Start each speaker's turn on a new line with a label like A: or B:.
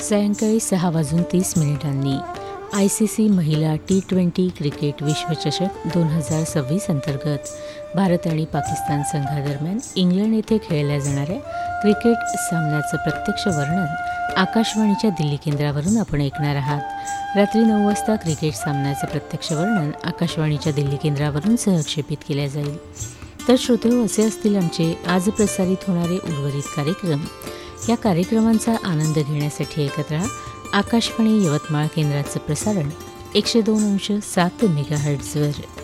A: सायंकाळी 6:30 ICC महिला T20 cricket विश्वचषक 2026 अंतर्गत भारत आणि पाकिस्तान संघादरम्यान इंग्लंड येथे खेळल्या जाणाऱ्या क्रिकेट सामन्याचं प्रत्यक्ष वर्णन आकाशवाणीच्या दिल्ली केंद्रावरून आपण ऐकणार आहात. रात्री 9 वाजता क्रिकेट सामन्याचं प्रत्यक्ष वर्णन आकाशवाणीच्या दिल्ली केंद्रावरून सहक्षेपित केल्या जाईल. तर श्रोतेहो, असे असतील आमचे आज प्रसारित होणारे उर्वरित कार्यक्रम. या कार्यक्रमांचा आनंद घेण्यासाठी ऐकत राहा आकाशवाणी यवतमाळ केंद्राचं प्रसारण 102.7 मेगाहर्ट्झवर.